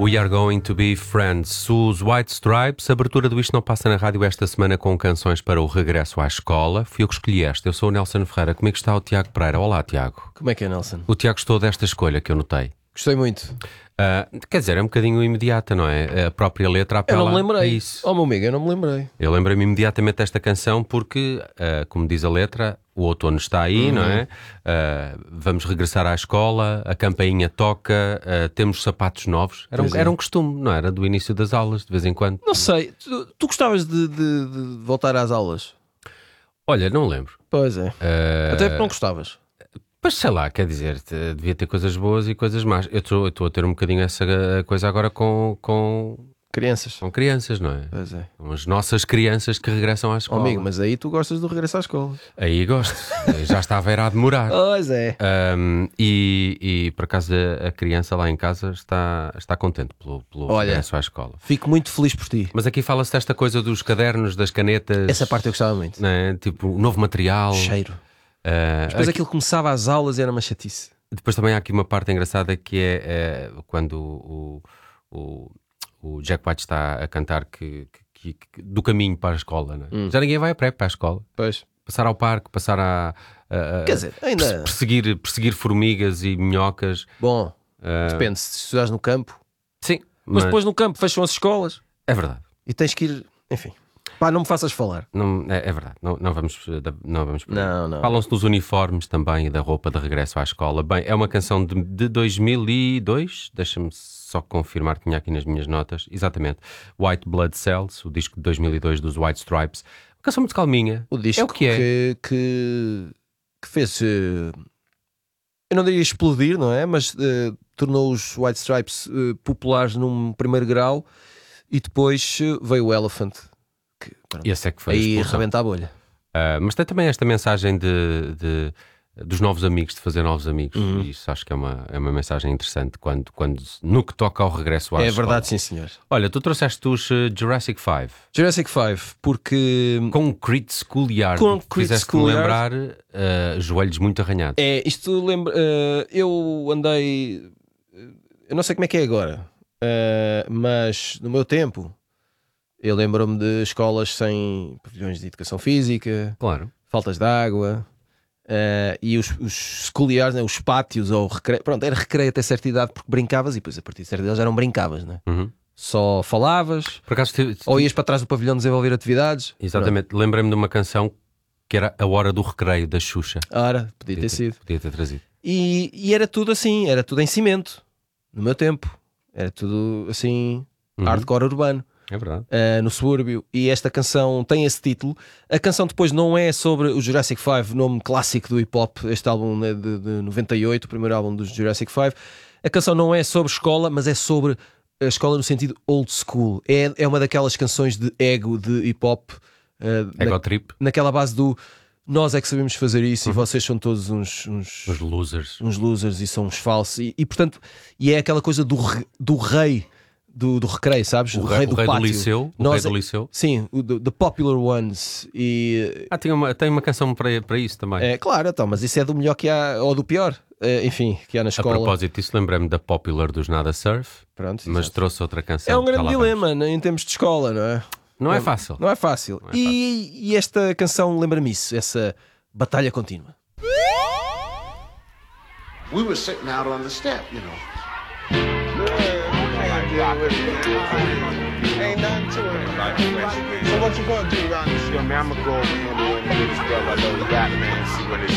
We are going to be friends. Os White Stripes, abertura do Isto Não Passa na Rádio esta semana com canções para o regresso à escola. Fui eu que escolhi esta. Eu sou o Nelson Ferreira. Comigo está o Tiago Pereira. Olá, Tiago. Como é que é, Nelson? O Tiago gostou desta escolha que eu notei. Gostei muito. Quer dizer, é um bocadinho imediata, não é? A própria letra apela Eu não me lembrei. a isso. Oh, meu amigo, eu não me lembrei. Eu lembrei-me imediatamente desta canção porque, como diz a letra, o outono está aí, não é? Vamos regressar à escola, a campainha toca, temos sapatos novos. Era um costume, não era? Do início das aulas, de vez em quando. Não sei, tu gostavas de voltar às aulas? Olha, não lembro. Pois é. Até porque não gostavas. Mas sei lá, quer dizer, devia ter coisas boas e coisas más. Eu estou a ter um bocadinho essa coisa agora com Crianças. crianças, não é? Pois é. Com as nossas crianças que regressam à Oh, escola. amigo, mas aí tu gostas do regresso à escola. Aí gosto. Já estava a demorar. Pois é. E por acaso a criança lá em casa está contente pelo regresso à escola. Fico muito feliz por ti. Mas aqui fala-se desta coisa dos cadernos, das canetas. Essa parte eu gostava muito. Não é? Tipo, novo material. Cheiro. Depois aquilo começava às aulas e era uma chatice. Depois também há aqui uma parte engraçada que é quando o Jack White está a cantar do caminho para a escola, não é? Já ninguém vai a pé para a escola. Pois. Passar ao parque, passar a Quer dizer, ainda... perseguir formigas e minhocas. Bom, depende, se estudares no campo. Sim, Mas depois no campo fecham as escolas. é verdade. E tens que ir... Enfim. Pá, não me faças falar. Não, é verdade, não vamos por aí. Não. Falam-se dos uniformes também e da roupa de regresso à escola. Bem, é uma canção de 2002, deixa-me só confirmar, tinha aqui nas minhas notas, exatamente, White Blood Cells, o disco de 2002 dos White Stripes. Uma canção muito calminha. O disco é o que é. que fez, eu não diria explodir, não é? Mas tornou os White Stripes populares num primeiro grau e depois veio o Elephant. Esse é que foi aí a expulsão. rebenta a bolha. Mas tem também esta mensagem dos novos amigos, de fazer novos amigos. E isso acho que é uma mensagem interessante quando no que toca ao regresso à escola. É verdade, sim senhor. Olha, tu trouxeste os Jurassic 5. Jurassic 5, porque... Concrete Schoolyard. Fizeste-me lembrar joelhos muito arranhados. Isto lembra... eu andei... Eu não sei como é que é agora, mas no meu tempo... Eu lembro-me de escolas sem pavilhões de educação física, Claro. faltas de água, e os schoolyards, né, os pátios ou recreio. Pronto, era recreio até certa idade porque brincavas e depois a partir de certa idade já não brincavas, né? Só falavas, Por acaso, ou ias para trás do pavilhão desenvolver atividades. exatamente, lembrei-me de uma canção que era A Hora do Recreio, da Xuxa. Ora, podia ter sido. Podia ter trazido. E era tudo assim, era tudo em cimento, no meu tempo. Era tudo assim, hardcore urbano. É verdade. No subúrbio, e esta canção tem esse título. A canção depois não é sobre o Jurassic 5, nome clássico do hip hop. Este álbum é de 98, o primeiro álbum dos Jurassic 5. A canção não é sobre escola, mas é sobre a escola no sentido old school. É uma daquelas canções de ego de hip hop, Ego Trip. naquela base do nós é que sabemos fazer isso e vocês são todos uns Os losers. e são uns falsos. E portanto, é aquela coisa do rei. Do recreio, sabes? O rei do pátio. liceu. O rei do liceu. Sim, the popular ones. E Tem uma canção para isso também. é claro, então, mas isso é do melhor que há, ou do pior, enfim, que há na A escola. propósito disso, lembrei-me da Popular dos Nada Surf, Pronto, mas exato. trouxe outra canção. É um grande Já lá dilema em termos de escola, não é? vamos. Não é fácil. Não é fácil. Não é fácil. E esta canção lembra-me isso, essa batalha contínua. We were sitting out on the step, you know. Ain't nothing to it. So what you gonna do around this? Man, I'm gonna go over here and get this brother a little rap, man, see what it is.